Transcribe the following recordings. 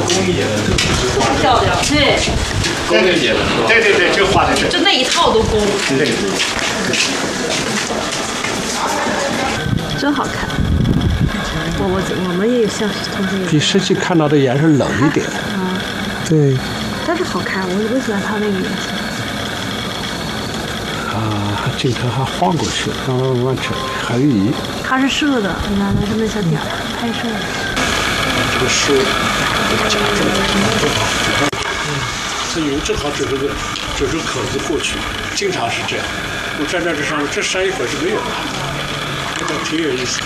漂亮，对。 工艺节的是吧？对，就画的是。 就那一套都工。 对。 真好看。我们也像同学。 比实际看到的颜色冷一点。 啊。 对。 但是好看，我喜欢它那个颜色。 啊，镜头还晃过去，慢慢扯，还有移。 它是射的，你看它这么小点儿，拍摄的。 这个是夹住了。这油正好指着口子过去，经常是这样。我站在这上面，这山一会儿是没有的，这个挺有意思。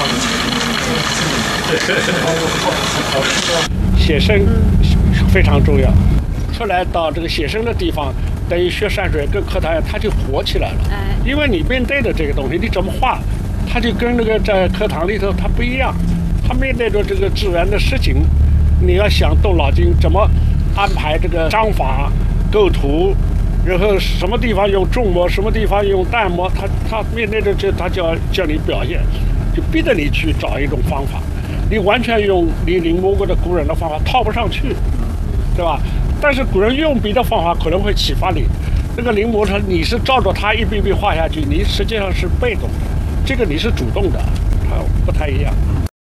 写生非常重要，出来到这个写生的地方，等于学山水跟课堂它就活起来了。因为你面对的这个东西，你怎么画，它就跟那个在课堂里头它不一样。它面对着这个自然的实景，你要想动脑筋怎么安排这个章法、构图，然后什么地方用重墨，什么地方用淡墨，他面对着这，他叫你表现，就逼着你去找一种方法。你完全用你临摹过的古人的方法套不上去，对吧？但是古人用别的方法可能会启发你。这个临摹你是照着他一笔笔画下去，你实际上是被动的，这个你是主动的，它不太一样。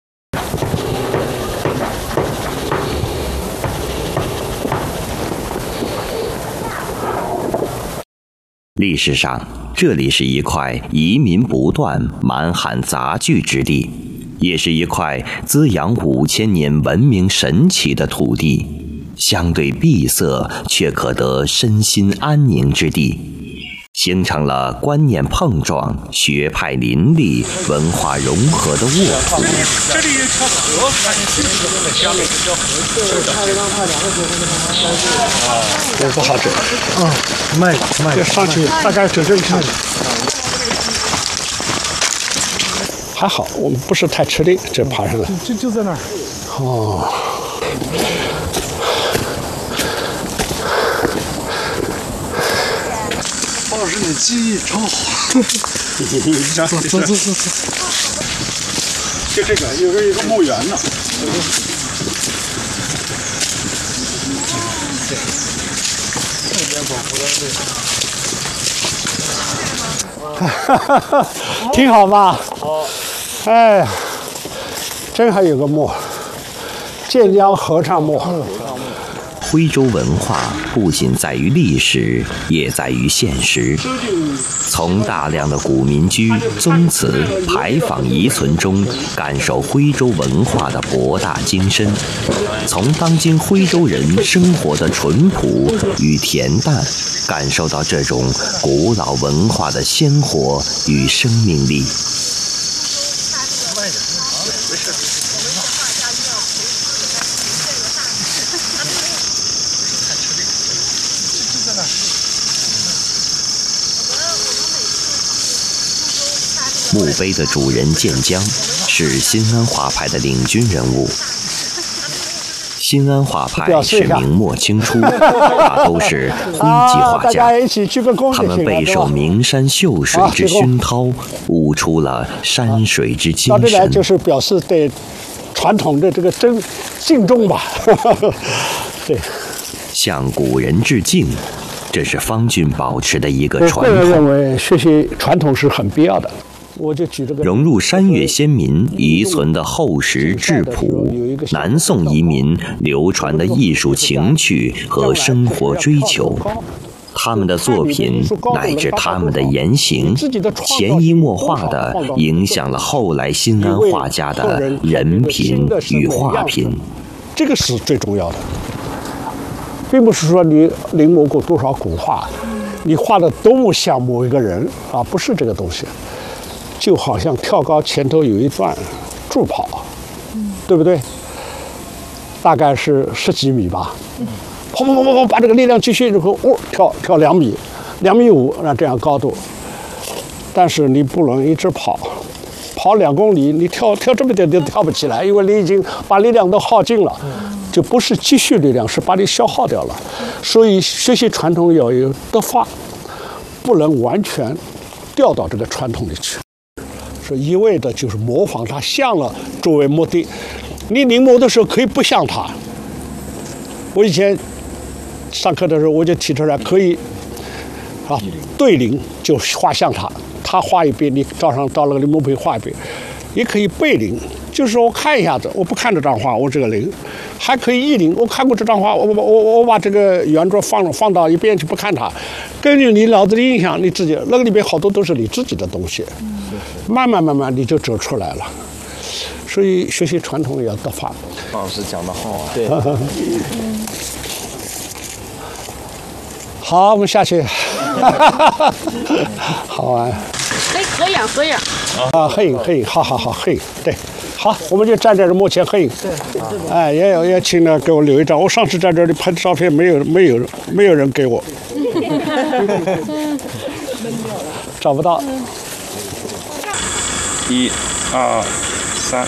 历史上，这里是一块移民不断、满汉杂聚之地，也是一块滋养5000年文明神奇的土地，相对闭塞却可得身心安宁之地，形成了观念碰撞、学派林立、文化融合的沃土。 这里有条河，下面这条河不好整。慢，就上去大概整看。还好，我们不是太吃力，这爬上来。 就在那儿。 哦。 包老师，你记忆超好。走。 就这个，有一个墓园呢。挺好吧？好。哎呀，真还有个墓，建江合唱墓。 徽州文化不仅在于历史，也在于现实。从大量的古民居、宗祠、牌坊遗存中，感受徽州文化的博大精深；从当今徽州人生活的淳朴与恬淡，感受到这种古老文化的鲜活与生命力。墓碑的主人建江是新安画派的领军人物。新安画派是明末清初，大都是徽籍画家，他们备受名山秀水之熏陶，悟出了山水之精神。 到这来就是表示对传统的这个敬重吧。对， 向古人致敬，这是方俊保持的一个传统。 我个人认为学习传统是很必要的。我就举这个融入山岳先民遗存的厚实质朴，南宋移民流传的艺术情趣和生活追求，他们的作品乃至他们的言行，潜移默化地影响了后来新安画家的人品与画品。 这个是最重要的，并不是说你临摹过多少古画，你画的多么像某一个人啊，不是这个东西。就好像跳高前头有一段助跑，对不对？大概是10几米吧，砰，把这个力量继续以后，跳2米，2.5米，那这样高度。但是你不能一直跑2公里，你跳这么点都跳不起来，因为你已经把力量都耗尽了，就不是积蓄力量，是把你消耗掉了。所以学习传统要有德法，不能完全掉到这个传统里去。一味的就是模仿它像了作为目的，你临摹的时候可以不像它， 我以前上课的时候，我就提出来可以啊，对铃就画像他画一遍，你照那个临摹碑画一遍，也可以背铃，就是说我看一下子，我不看这张画，我这个铃，还可以意铃，我看过这张画，我把这个圆桌放到一边去不看它，根据你脑子的印象，你自己那个里面好多都是你自己的东西，慢慢你就走出来了。所以学习传统也要得法。 老师讲得好啊。对。 好，我们下去。好玩。 哎，合影。 啊，合影，好，合影，对。好，我们就站在这幕前合影。对。哎，也请呢给我留一张。我上次在这里拍的照片，没有人给我。找不到。 1、2、3。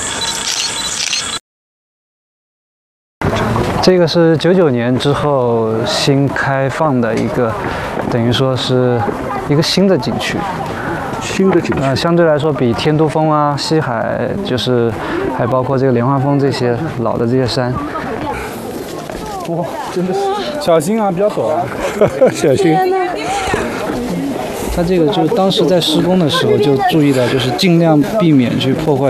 这个是99年之后新开放的一个，等于说是一个新的景区。相对来说比天都峰啊、西海，就是还包括这个莲花峰这些老的这些山。 哇，真的是小心啊，比较陡啊， 小心。 它这个就当时在施工的时候就注意到，就是尽量避免去破坏